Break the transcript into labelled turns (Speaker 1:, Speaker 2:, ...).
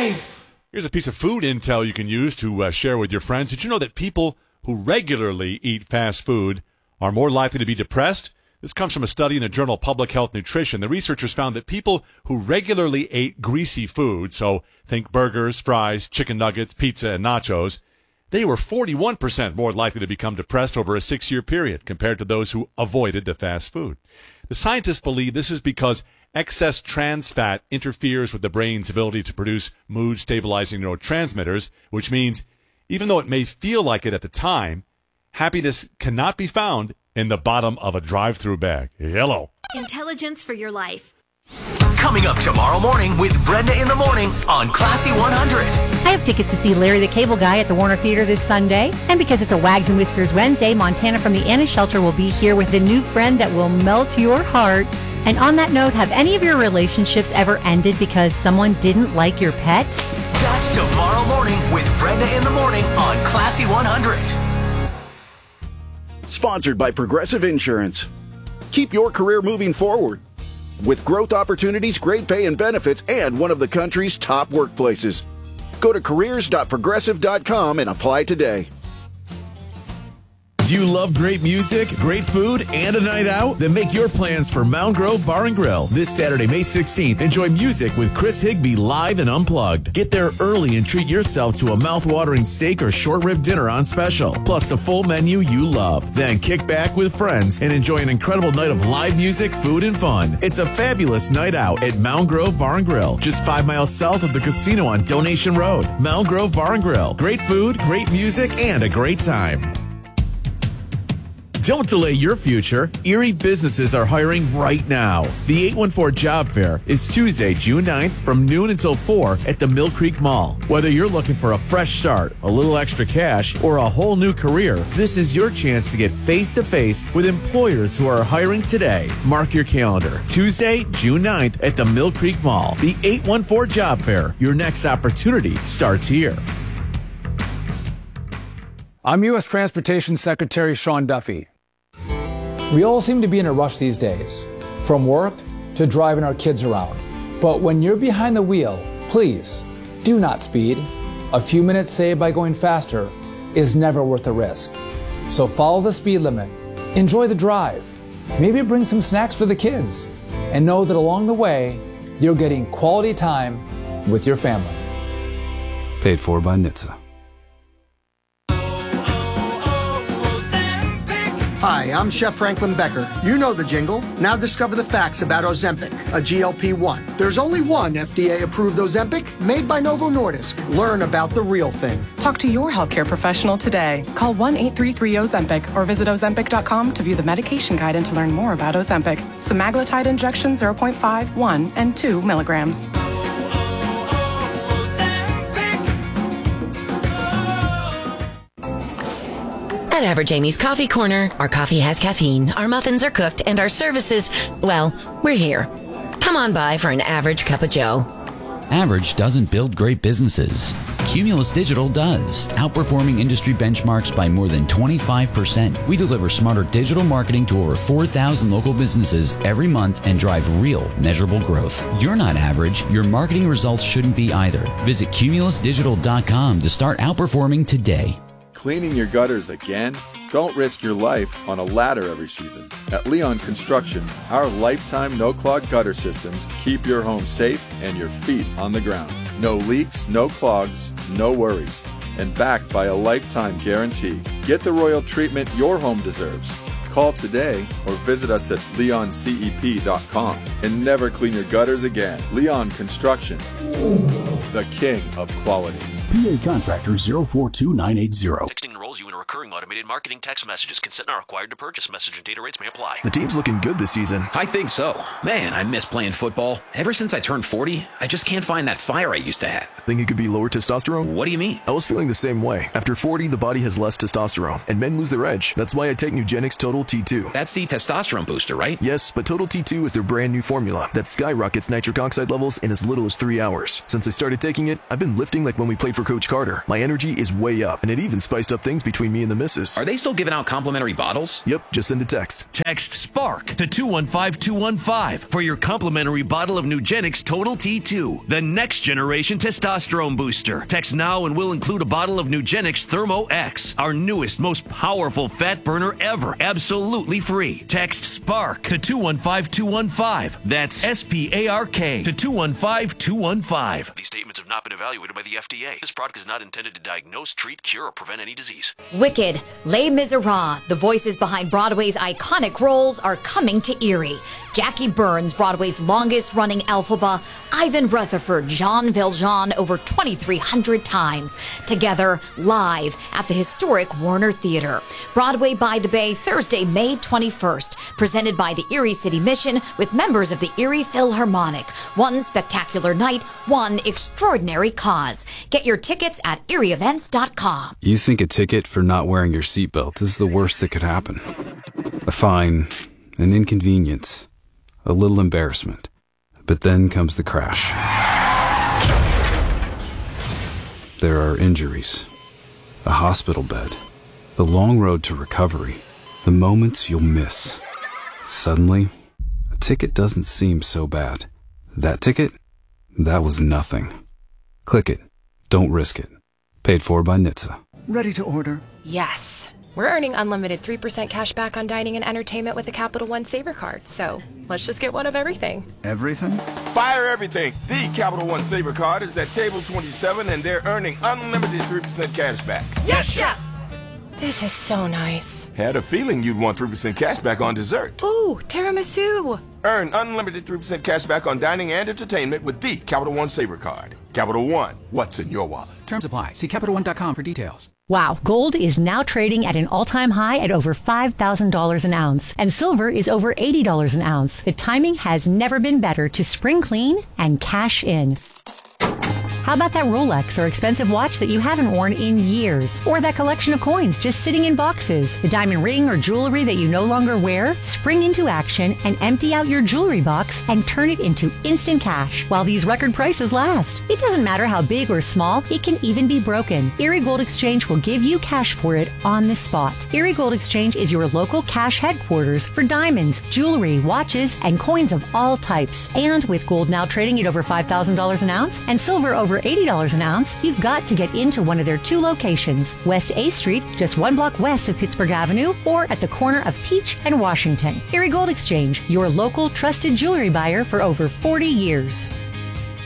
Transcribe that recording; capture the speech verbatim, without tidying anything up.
Speaker 1: life. Here's a piece of food intel you can use to uh, share with your friends. Did you know that people who regularly eat fast food are more likely to be depressed? This comes from a study in the journal Public Health Nutrition. The researchers found that people who regularly ate greasy food, so think burgers, fries, chicken nuggets, pizza, and nachos, they were forty-one percent more likely to become depressed over a six-year period compared to those who avoided the fast food. The scientists believe this is because excess trans fat interferes with the brain's ability to produce mood-stabilizing neurotransmitters, which means even though it may feel like it at the time, happiness cannot be found in the bottom of a drive-through bag. Hello.
Speaker 2: Intelligence for your life.
Speaker 3: Coming up tomorrow morning with Brenda in the Morning on Classy one hundred.
Speaker 4: I have tickets to see Larry the Cable Guy at the Warner Theater this Sunday. And because it's a Wags and Whiskers Wednesday, Montana from the Anna Shelter will be here with a new friend that will melt your heart. And on that note, have any of your relationships ever ended because someone didn't like your pet?
Speaker 3: That's tomorrow morning with Brenda in the Morning on Classy one hundred.
Speaker 5: Sponsored by Progressive Insurance. Keep your career moving forward with growth opportunities, great pay and benefits, and one of the country's top workplaces. Go to careers dot progressive dot com and apply today.
Speaker 6: Do you love great music, great food, and a night out? Then make your plans for Mound Grove Bar and Grill. This Saturday, May sixteenth, enjoy music with Chris Higbee live and unplugged. Get there early and treat yourself to a mouth-watering steak or short rib dinner on special, plus the full menu you love. Then kick back with friends and enjoy an incredible night of live music, food, and fun. It's a fabulous night out at Mound Grove Bar and Grill, just five miles south of the casino on Donation Road. Mound Grove Bar and Grill. Great food, great music, and a great time. Don't delay your future. Erie businesses are hiring right now. The eight one four Job Fair is Tuesday, June ninth from noon until four at the Mill Creek Mall. Whether you're looking for a fresh start, a little extra cash, or a whole new career, this is your chance to get face-to-face with employers who are hiring today. Mark your calendar. Tuesday, June ninth at the Mill Creek Mall. The eight one four Job Fair. Your next opportunity starts here.
Speaker 7: I'm U S Transportation Secretary Sean Duffy. We all seem to be in a rush these days, from work to driving our kids around. But when you're behind the wheel, please do not speed. A few minutes saved by going faster is never worth the risk. So follow the speed limit, enjoy the drive, maybe bring some snacks for the kids, and know that along the way, you're getting quality time with your family.
Speaker 8: Paid for by N H T S A.
Speaker 9: Hi, I'm Chef Franklin Becker. You know the jingle. Now discover the facts about Ozempic, a G L P one. There's only one F D A-approved Ozempic made by Novo Nordisk. Learn about the real thing.
Speaker 10: Talk to your healthcare professional today. Call one eight three three Ozempic or visit ozempic dot com to view the medication guide and to learn more about Ozempic. Semaglutide injection zero point five, one, and two milligrams.
Speaker 11: At Average Amy's Coffee Corner, our coffee has caffeine, our muffins are cooked, and our services, well, we're here. Come on by for an average cup of joe.
Speaker 12: Average doesn't build great businesses. Cumulus Digital does, outperforming industry benchmarks by more than twenty-five percent. We deliver smarter digital marketing to over four thousand local businesses every month and drive real, measurable growth. You're not average. Your marketing results shouldn't be either. Visit cumulus digital dot com to start outperforming today.
Speaker 13: Cleaning your gutters again? Don't risk your life on a ladder every season. At Leon Construction, our lifetime no-clog gutter systems keep your home safe and your feet on the ground. No leaks, no clogs, no worries. And backed by a lifetime guarantee. Get the royal treatment your home deserves. Call today or visit us at leon cep dot com and never clean your gutters again. Leon Construction, the king of quality.
Speaker 14: P A Contractor zero four two nine eight zero.
Speaker 15: Texting enrolls you in a recurring automated marketing text messages. Consent not required to purchase. Message and data rates may apply.
Speaker 14: The team's looking good this season.
Speaker 16: I think so. Man, I miss playing football. Ever since I turned forty, I just can't find that fire I used to have.
Speaker 14: Think it could be lower testosterone?
Speaker 16: What do you mean?
Speaker 14: I was feeling the same way. After forty, the body has less testosterone, and men lose their edge. That's why I take Nugenix Total T two.
Speaker 16: That's the testosterone booster, right?
Speaker 14: Yes, but Total T two is their brand new formula that skyrockets nitric oxide levels in as little as three hours. Since I started taking it, I've been lifting like when we played for Coach Carter. My energy is way up, and it even spiced up things between me and the missus.
Speaker 16: Are they still giving out complimentary bottles?
Speaker 14: Yep, just send a text.
Speaker 17: Text SPARK to two one five two one five for your complimentary bottle of Nugenix Total T two, the next generation testosterone booster. Text now and we'll include a bottle of Nugenix Thermo X, our newest, most powerful fat burner ever, absolutely free. Text SPARK to two one five two one five. That's S P A R K to two one five two one five.
Speaker 15: These statements have not been evaluated by the F D A. This product is not intended to diagnose, treat, cure, or prevent any disease.
Speaker 2: Wicked, Les Miserables, the voices behind Broadway's iconic roles are coming to Erie. Jackie Burns, Broadway's longest-running Elphaba, Ivan Rutherford, Jean Valjean over twenty-three hundred times. Together, live at the historic Warner Theater. Broadway by the Bay, Thursday, May twenty-first. Presented by the Erie City Mission with members of the Erie Philharmonic. One spectacular night, one extraordinary cause. Get your tickets at erie events dot com.
Speaker 8: You think a ticket for not wearing your seatbelt is the worst that could happen. A fine, an inconvenience, a little embarrassment. But then comes the crash. There are injuries, a hospital bed, the long road to recovery, the moments you'll miss. Suddenly, a ticket doesn't seem so bad. That ticket? That was nothing. Click it. Don't risk it. Paid for by N H T S A.
Speaker 18: Ready to order?
Speaker 19: Yes. We're earning unlimited three percent cash back on dining and entertainment with a Capital One Saver card, so let's just get one of everything.
Speaker 18: Everything?
Speaker 20: Fire everything! The Capital One Saver card is at table twenty-seven and they're earning unlimited three percent cash back.
Speaker 19: Yes, Chef! This is so nice.
Speaker 20: Had a feeling you'd want three percent cash back on dessert.
Speaker 19: Ooh, tiramisu!
Speaker 20: Earn unlimited three percent cash back on dining and entertainment with the Capital One Saver card. Capital One, what's in your wallet?
Speaker 21: Terms apply. See Capital One dot com for details.
Speaker 4: Wow, gold is now trading at an all-time high at over five thousand dollars an ounce, and silver is over eighty dollars an ounce. The timing has never been better to spring clean and cash in. How about that Rolex or expensive watch that you haven't worn in years? Or that collection of coins just sitting in boxes? The diamond ring or jewelry that you no longer wear? Spring into action and empty out your jewelry box and turn it into instant cash while these record prices last. It doesn't matter how big or small, it can even be broken. Erie Gold Exchange will give you cash for it on the spot. Erie Gold Exchange is your local cash headquarters for diamonds, jewelry, watches, and coins of all types. And with gold now trading at over five thousand dollars an ounce and silver over eighty dollars an ounce, you've got to get into one of their two locations, West eighth Street, just one block west of Pittsburgh Avenue, or at the corner of Peach and Washington. Erie Gold Exchange, your local trusted jewelry buyer for over forty years.